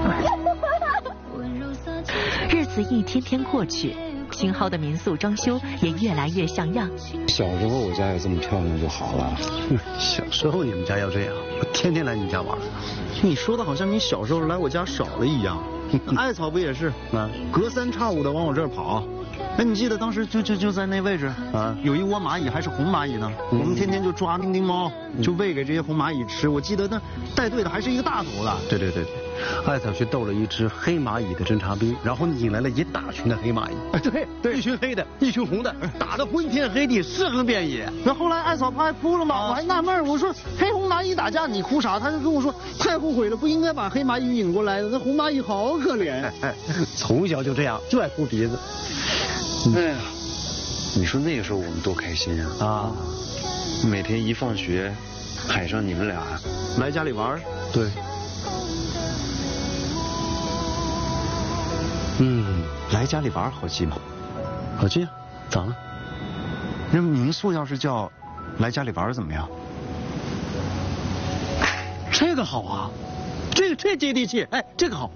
日子一天天过去，新蒿的民宿装修也越来越像样。 小时候我家也这么漂亮就好了。 小时候你们家要这样，我天天来你家玩。你说的好像你小时候来我家少了一样。艾草不也是啊？隔三差五的往我这儿跑。哎，你记得当时就在那位置啊，有一窝蚂蚁，还是红蚂蚁呢。我们天天就抓丁丁猫，就喂给这些红蚂蚁吃。我记得那带队的还是一个大头的。对，艾草去斗了一只黑蚂蚁的侦察兵，然后引来了一大群的黑蚂蚁。对，一群黑的，一群红的，打得昏天黑地，尸横遍野。那后来艾草不还哭了吗？我还纳闷，我说黑红蚂蚁打架你哭啥？他就跟我说太后悔了，不应该把黑蚂蚁引过来的，那红蚂蚁好可怜。从小就这样，就爱哭鼻子。 哎呀，你说那个时候我们多开心啊！啊，每天一放学，喊上你们俩来家里玩。对。来家里玩好记吗？好记啊，咋了？那民宿要是叫来家里玩怎么样？这个好啊，这接地气，哎，这个好。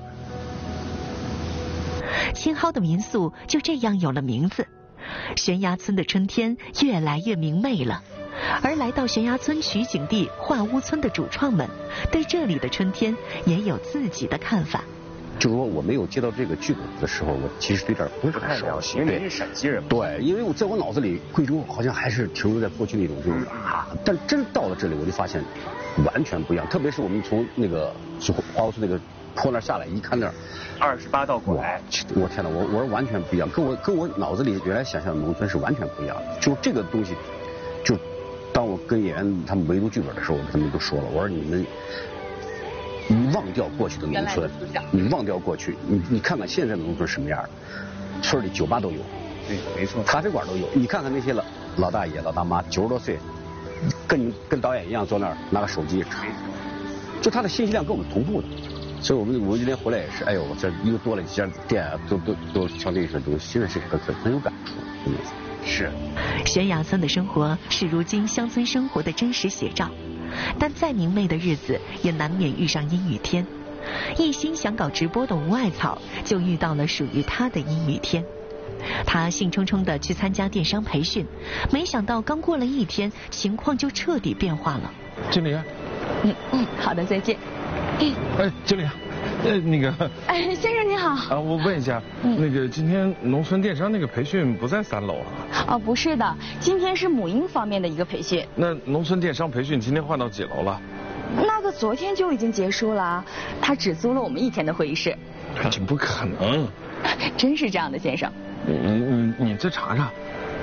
新蒿的民宿就这样有了名字。悬崖村的春天越来越明媚了，而来到悬崖村取景地画屋村的主创们，对这里的春天也有自己的看法。 就是说我没有接到这个剧本的时候，我其实对这儿不是太熟悉， 因为您是陕西人。 对，因为我在我脑子里，贵州好像还是停留在过去那种就是啊，但真到了这里，我就发现完全不一样。特别是我们从那个花屋村那个坡那儿下来，一看那儿 28道拐， 我天哪，我说完全不一样，跟我脑子里原来想象的农村是完全不一样的。就这个东西，就当我跟演员他们围读剧本的时候，他们都说了，我说你们。你忘掉过去的农村，你忘掉过去，你看看现在的农村什么样的，村里酒吧都有， 对，没错， 咖啡馆都有。你看看那些老大爷、老大妈，90多岁，跟导演一样坐那儿拿个手机，就他的信息量跟我们同步的。所以我们今天回来也是，哎呦，这又多了几家店啊，都像这些东西，现在是很有感触，真的是。 悬崖村的生活是如今乡村生活的真实写照。但再明媚的日子也难免遇上阴雨天，一心想搞直播的吴艾草就遇到了属于他的阴雨天。他兴冲冲地去参加电商培训，没想到刚过了一天，情况就彻底变化了。 经理。 好的，再见。 经理，那个。 先生您好。 啊，我问一下，那个今天农村电商那个培训不在3楼啊？ 哦，不是的，今天是母婴方面的一个培训。 那农村电商培训今天换到几楼了？ 那个昨天就已经结束了，他只租了我们1天的会议室。 这不可能。 真是这样的，先生。 你再查查。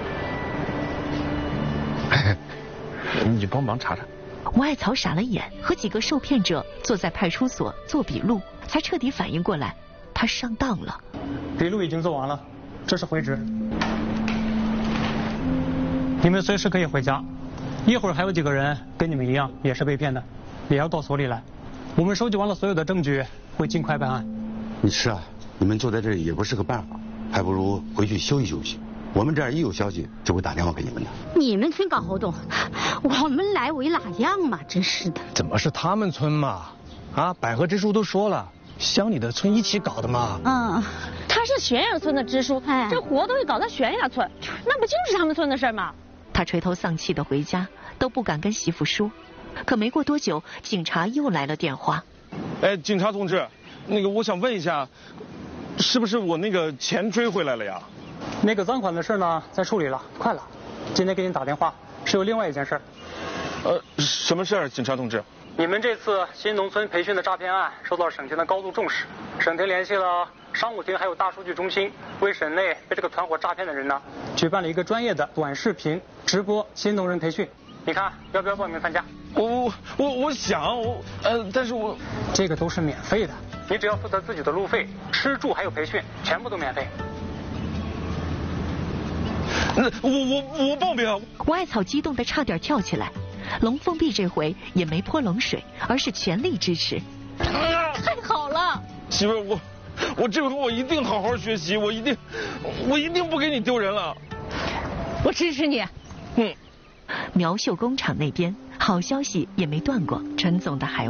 你帮忙查查。 吴艾草傻了眼，和几个受骗者坐在派出所做笔录，才彻底反应过来，他上当了。 笔录已经做完了，这是回执。你们随时可以回家，一会儿还有几个人跟你们一样也是被骗的，也要到所里来。我们收集完了所有的证据，会尽快办案。 是啊，你们坐在这里也不是个办法，还不如回去休息休息。我们这儿一有消息就会打电话给你们的。 你们村搞活动，我们来为哪样嘛？真是的。 怎么是他们村嘛？啊，百合支书都说了，乡里的村一起搞的嘛。 他是悬崖村的支书，这活动也搞在悬崖村，那不就是他们村的事吗？ 他垂头丧气的回家，都不敢跟媳妇说。可没过多久，警察又来了电话。 警察同志，那个我想问一下，是不是我那个钱追回来了呀？ 那个赃款的事呢，在处理了，快了。今天给你打电话是有另外一件事。 什么事儿，警察同志？ 你们这次新农村培训的诈骗案受到省厅的高度重视，省厅联系了商务厅还有大数据中心，为省内被这个团伙诈骗的人呢，举办了一个专业的短视频直播新农人培训。你看要不要报名参加？ 我想，但是我这个都是免费的，你只要负责自己的路费、吃住还有培训，全部都免费。 我报名。 吴艾草激动得差点跳起来，龙凤璧这回也没泼冷水，而是全力支持。 太好了， 媳妇儿，我这回我一定好好学习，我一定不给你丢人了。 我支持你。 苗绣工厂那边好消息也没断过，陈总的海